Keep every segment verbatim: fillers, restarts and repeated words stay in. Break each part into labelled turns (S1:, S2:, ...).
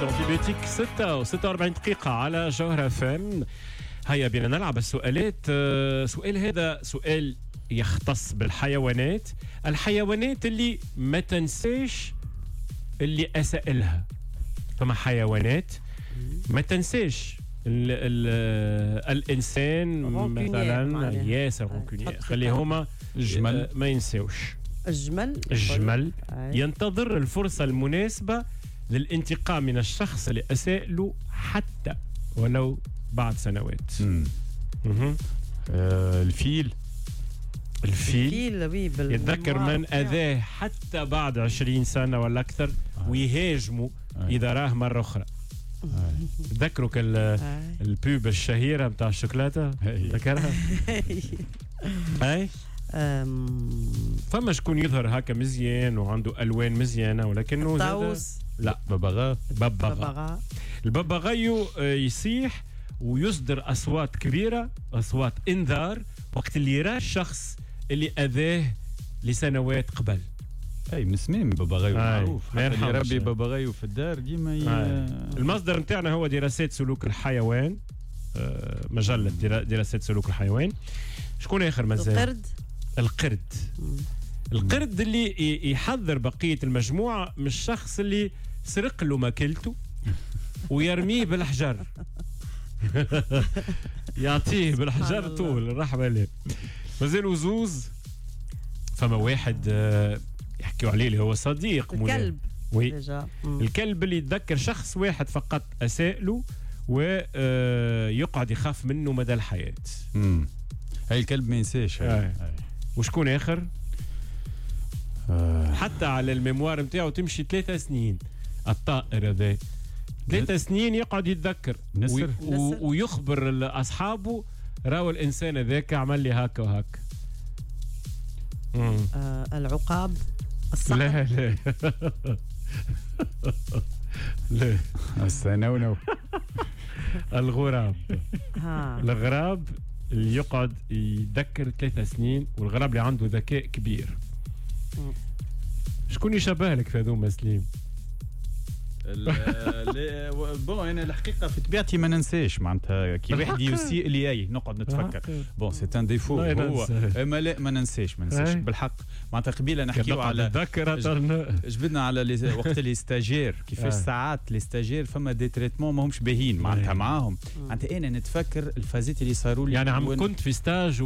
S1: أنتيبيوتيك ستة وستة وأربعين دقيقة على جوهرة فم. هيا بينا نلعب السؤالات. سؤال هذا سؤال يختص بالحيوانات، الحيوانات اللي ما تنساش اللي أسألها. فما حيوانات ما تنساش ال ال الإنسان مثلا ياسر رونكونيير، خلي هما الجمل ما ينساوش.
S2: الجمل
S1: الجمل ينتظر الفرصة المناسبة للانتقام من الشخص اللي أساء له حتى ولو بعد سنوات.
S3: آه الفيل
S1: الفيل,
S2: الفيل
S1: يتذكر من أذاه حتى بعد عشرين سنة ولا أكثر آه. ويهاجمه آه. إذا راه مرة أخرى. تذكروا البوب الشهيرة بتاع الشوكولاتة تذكرها؟ أي فما شكون يظهر هكا مزيان وعنده ألوان مزيانة ولكنه
S2: طاووس.
S1: لا ببغاء ببغاء الببغاء يصيح ويصدر أصوات كبيرة، أصوات إنذار وقت اللي يرى الشخص اللي أذاه لسنوات قبل.
S3: اي من سمين ببغايو معروف، اللي يربي ببغايو في الدار ديما ي...
S1: المصدر نتاعنا هو دراسات سلوك الحيوان، مجلة دراسات سلوك الحيوان. شكون آخر مازال؟
S2: القرد.
S1: القرد مم. القرد اللي يحذر بقية المجموعة من الشخص اللي سرق له ماكلته ويرميه بالحجر. يعطيه بالحجر طول الرحمة عليه. مازالوا زوز. فما واحد يحكيوا عليه اللي هو صديق
S2: الكلب.
S1: وي. الكلب اللي يتذكر شخص واحد فقط أساء له ويقعد يخاف منه مدى الحياة.
S3: امم هاي الكلب ما ينساش.
S1: وشكون آخر؟ آه. حتى على الميموار نتاعو تمشي ثلاثة سنين. الطائر هذا ثلاثة سنين يقعد يتذكر
S2: وي...
S1: ويخبر أصحابه راهو الإنسان ذاك عمل لي هكا وهكا.
S2: آه العقاب. الصقر.
S1: لا لا لا
S3: السنونو.
S1: الغراب. الغراب اللي يقعد يتذكر ثلاثة سنين، والغراب اللي عنده ذكاء كبير. شكون يشبه لك في هذوما سليم؟
S3: بون انا الحقيقه في طبيعتي ما ننساش، معناتها كي واحد يسيء لي اي نقعد نتفكر. بون سي ان ديفو هو، اما لا ما ننساش ما ننساش بالحق. معناتها قبيله نحكيو على جبدنا على وقت لي ستاجير كيفاش ساعات لي ستاجير فما دي تريتمون ماهمش باهين معناتها معاهم. معناتها انا نتفكر الفازات اللي صاروا لي
S1: يعني عم كنت في ستاج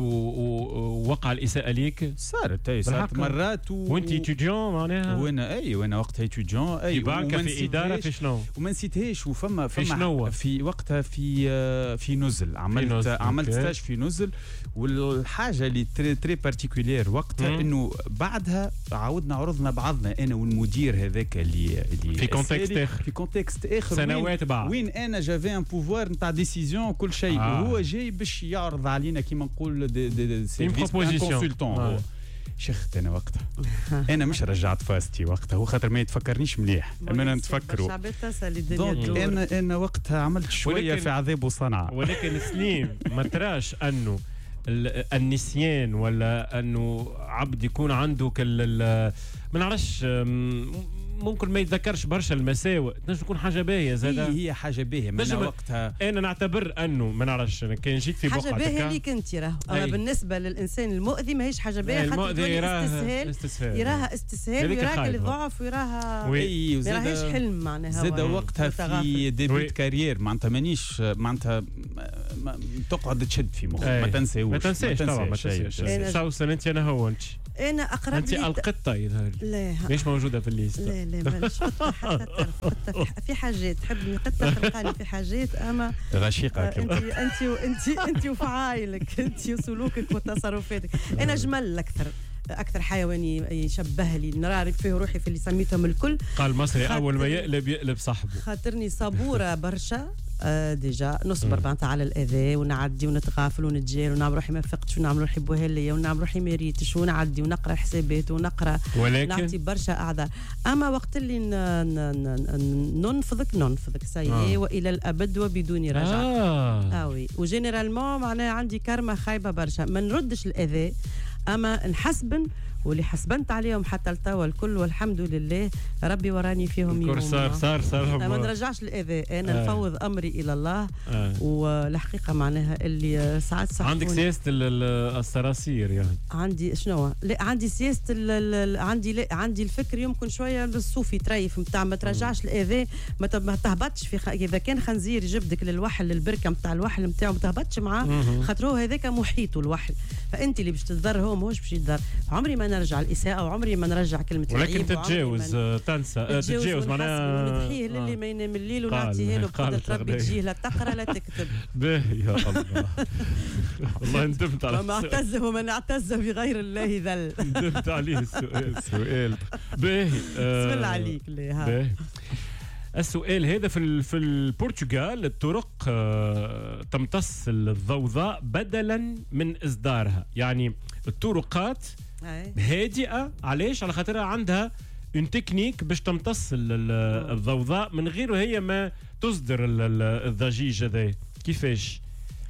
S1: ووقع الاساءه ليك.
S3: صارت اي صارت مرات
S1: وانت اتيديون معناها.
S3: وانا اي وانا وقتها اتيديون اي
S1: في بنك في اداره في شنو
S3: وما نسيتهاش. وفما
S1: في فما
S3: في وقتها في في نزل عملت في نزل. عملت ستاج في نزل. والحاجه اللي تري تري بارتيكولير وقتها انه بعدها عاودنا عرضنا بعضنا انا والمدير هذاك اللي اللي
S1: في كونتكست اخر
S3: في كونتكست اخر
S1: سنوات بعد
S3: وين انا جافي ان بوفوار نتاع ديسيزيون كل شيء. آه. وهو جاي باش يعرض علينا كيما نقول دي دي سي كونسلتون. شخت انا وقتها انا مش رجعت فاستي وقتها، هو خاطر ما يتفكرنيش مليح انا نتفكروا. انا انا وقتها عملت شويه في عذاب وصنعاء.
S1: ولكن سليم ما تراش انه النسيان ولا انه عبد يكون عنده كل ما نعرفش ممكن ما يتذكرش برشا المساوئ، تنجم تكون حاجه باهيه زاده.
S3: هي هي حاجه باهيه من وقتها.
S1: انا نعتبر انه ما نعرفش انا كان جيت في بقعه
S2: حاجه باهيه ليك انت راه، اما بالنسبه للانسان المؤذي ماهيش حاجه باهيه.
S1: المؤذي يراها
S2: استسهال يراها استسهال يراها الضعف ويراها ما راهيش حلم معناها.
S3: زاد وقتها في ديبيت كارير معناتها مانيش معناتها تقعد تشد في مخك ما تنساوش
S1: ما تنساش طبعا ما تنساش. سوسن انت انا هو انت
S2: انا اقرب
S1: انت القطه يظهر
S2: لا
S1: ليش موجوده في الليست؟
S2: لا لا ماليش قطه حتى قطه في حاجات تحبني قطه خلقاني في حاجات اما
S3: غشيقه.
S2: انت انت انت انت وفعايلك انت وسلوكك وتصرفاتك. انا جمل اكثر اكثر حيواني يشبه لي نرى فيه روحي في اللي سميتهم الكل.
S1: قال مصري اول ما يقلب يقلب صاحبه.
S2: خاطرني صبوره برشا. آه ديجا نصبر معناتها على الاذى ونعدي ونتغافل ونتجاهل ونعمل روحي ما فقتش ونعمل روحي بوهليه ونعمل روحي ما ريتش ونعدي ونقرا حسابات ونقرا
S1: ولكن
S2: نعطي برشا اعذار. اما وقت اللي ننفضك ننفضك سي آه. والى الابد وبدون رجعه.
S1: اه,
S2: آه وي وجينيرالمون معناها عندي كارما خايبه برشا. ما نردش الاذى اما نحسبن واللي حسبنت عليهم حتى لتوا الكل والحمد لله ربي وراني فيهم يوم.
S1: صار صار صار
S2: ما نرجعش الاذى، انا
S1: آه.
S2: نفوض امري الى الله.
S1: آه.
S2: والحقيقه معناها اللي ساعات صح.
S1: عندك سياسه الصراصير يعني؟
S2: عندي شنو؟ لا عندي سياسه ال ال عندي لا عندي الفكر يمكن شويه بالصوفي تريف نتاع ما ترجعش الاذى، ما تهبطش في خ... اذا كان خنزير يجبدك للوحل للبركه نتاع الوحل نتاعو ما تهبطش معاه، خاطر هو هذاك محيطه الوحل، فانت اللي باش تتضر هو ماهوش باش يتضر. عمري ما نرجع الاساءه وعمري ما نرجع كلمه العيب،
S1: ولكن تتجاوز من... تنسى تتجاوز معناها
S2: ونضحيه للي ما ينام الليل ونعطيه له بقدره ربي تجيه لا تقرا لا تكتب.
S1: باهي يا الله والله ندمت على
S2: وما اعتز ومن اعتز بغير الله ذل.
S1: ندمت عليه السؤال سؤال باهي.
S2: بسم الله عليك.
S1: باهي السؤال هذا في في البرتغال الطرق آه تمتص الضوضاء بدلا من اصدارها، يعني الطرقات هادئه. علاش؟ على خاطرها عندها اون تكنيك باش تمتص الضوضاء من غير هي ما تصدر الضجيج هذا. كيفاش؟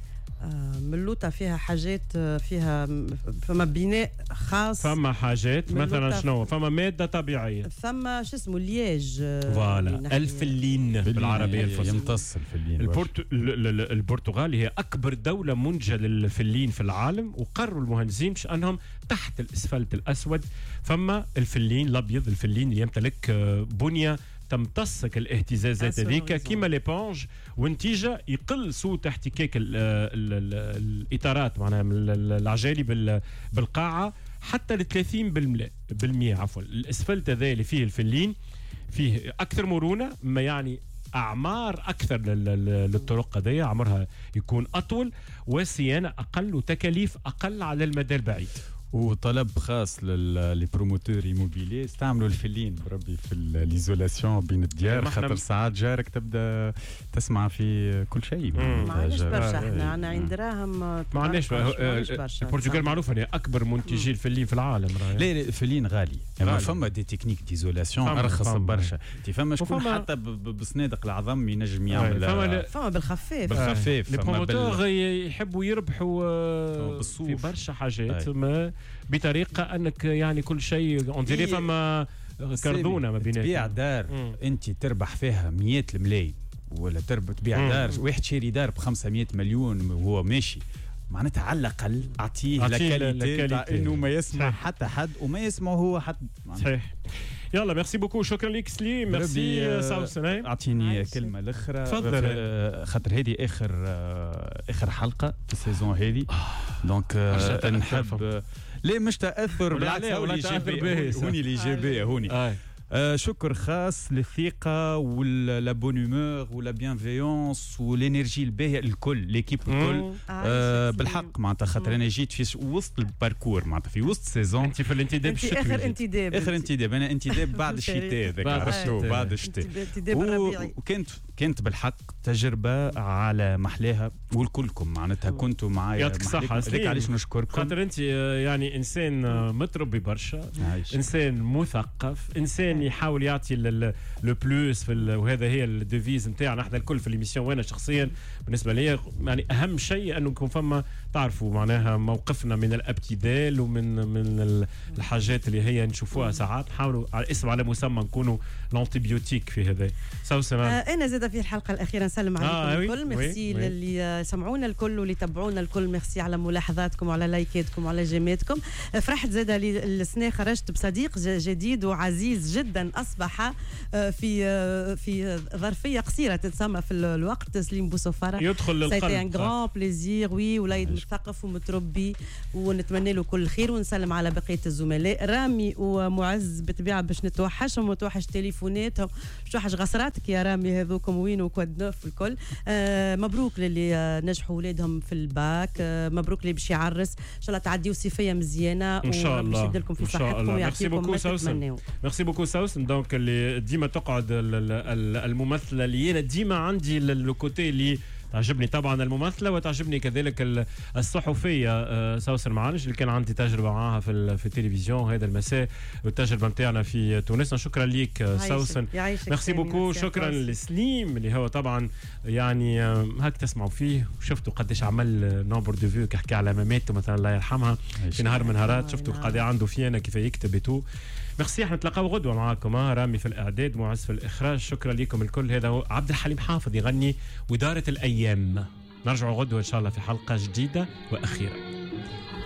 S2: ملوطة فيها حاجات، فيها فما بناء خاص،
S1: فما حاجات مثلا شنو؟ فما مادة طبيعية،
S2: فما شو اسمه الياج
S1: فوالا الفلين بالعربية الفصحى
S3: يمتص الفلين.
S1: البرت... البرتغال هي أكبر دولة منتجة للفلين في العالم، وقرروا المهندسين أنهم تحت الأسفلت الأسود فما الفلين الأبيض، الفلين اللي يمتلك بنية تمتصك الاهتزازات هذيك كيما ليبونج، والنتيجه يقل صوت احتكاك ال ال ال الاطارات معناها العجالي بالقاعه حتى ل ثلاثين بالمئة. عفوا الاسفلت هذا اللي فيه الفلين فيه اكثر مرونه، ما يعني اعمار اكثر للطرق هذيا، عمرها يكون اطول وصيانه اقل وتكاليف اقل على المدى البعيد.
S3: وطلب خاص للبروموتور ايموبيلي استعملوا الفلين بربي في الايزولاسيون بين الديار، خاطر ساعات جارك تبدا تسمع في كل شيء.
S2: ما عندناش برشا، احنا عندنا عين دراهم ما
S1: عندناش. البرتغال معروفه انها اكبر منتجي الفلين في العالم.
S3: لا الفلين غالي، يعني فما دي تكنيك ديزولاسيون ارخص برشا. انت فما شكون حتى بصنادق العظم ينجم يعمل
S2: فما, فما بالخفيف
S3: بالخفيف.
S1: لي بروموتور يحبوا يربحوا في برشا حاجات ما بطريقه انك يعني كل شيء اون ديري فما كردونه ما بيناتهم.
S3: تبيع دار مم. انت تربح فيها مية الملايين، ولا تربح تبيع دار واحد شاري دار ب خمسمية مليون وهو ماشي، معناتها على الاقل اعطيه لكاليتي انه ما يسمع صحيح. حتى حد وما يسمع هو حد.
S1: صحيح. يلا ميرسي بوكو، شكرا لك سليم. ميرسي ساوسن.
S3: اعطيني كلمه الاخرى
S1: تفضل،
S3: خاطر هذه اخر اخر حلقه في السيزون هذه، دونك نحب ليه مش تاثر بالعكس هوني الايجابيه هوني. آه. آه شكر خاص للثقه ولا بون هومور ولا بيانفيونس والانرجي الباهيه الكل ليكيب الكل. آه بالحق معناتها خاطر انا جيت في وسط الباركور معناتها في وسط سيزون.
S1: انت في الانتداب الشتوي،
S2: اخر انتداب
S3: اخر انتداب انا انتداب بعد الشتاء ذاك عرفتوا بعد الشتاء. وكانت كانت بالحق تجربه على محلاها، والكلكم معناتها كنتوا معايا.
S1: يعطيك الصحه
S3: هذيك علاش نشكركم،
S1: خاطر انت يعني انسان متربي برشا، انسان مثقف، انسان يحاول يعطي لو بلوس في، وهذا هي الديفيز نتاعنا احنا الكل في ليميسيون. وانا شخصيا بالنسبه لي يعني اهم شيء انه يكون فما تعرفوا معناها موقفنا من الابتذال ومن من الحاجات اللي هي نشوفوها ساعات، نحاولوا على اسم على مسمى نكونوا الانتيبيوتيك في هذا. سوسن.
S2: آه انا زاد في الحلقه الاخيره نسلم عليكم آه الكل. ميرسي للي سمعونا الكل واللي تبعونا الكل. ميرسي على ملاحظاتكم وعلى لايكاتكم وعلى جيماتكم. فرحت زاد السنه خرجت بصديق جديد وعزيز جدا اصبح في في ظرفيه قصيره تتسمى في الوقت. سليم بوصفاره
S1: يدخل للقلب.
S2: سيتي ان غران بليزير وي، وليد مثقف ومتربي ونتمنى له كل خير. ونسلم على بقيه الزملاء رامي ومعز بالطبيعه باش نتوحشهم وتوحش تليفوناتهم، باش توحش غسراتك يا رامي هذوكم وين وكود نوف الكل. آه مبروك للي آه نجحوا ولادهم في الباك. آه مبروك اللي باش يعرس، ان شاء الله تعديوا صيفيه مزيانه
S1: ان شاء الله.
S2: وربي يشد لكم في صحتكم ويعطيكم ما تتمنوا.
S1: ميرسي بوكو سوسن. دونك اللي ديما تقعد الممثله اللي انا ديما عندي الكوتي اللي تعجبني طبعا الممثله وتعجبني كذلك الصحفيه سوسن معالج اللي كان عندي تجربه معاها في في التلفزيون هذا المساء والتجربه نتاعنا في تونس. شكرا ليك سوسن، ميرسي بوكو. شكرا لسليم اللي هو طبعا يعني هاك تسمعوا فيه وشفتوا قديش عمل نومبر دو فيو كحكي على مامته مثلا الله يرحمها في نهار من نهارات، شفتوا قد عنده فينا كيف يكتب تو. ميرسي، احنا نتلاقاو غدوه معاكم. رامي في الاعداد، معز في الاخراج. شكرا لكم الكل. هذا هو عبد الحليم حافظ يغني ودارت الايام. نرجع غدوه ان شاء الله في حلقه جديده واخيره.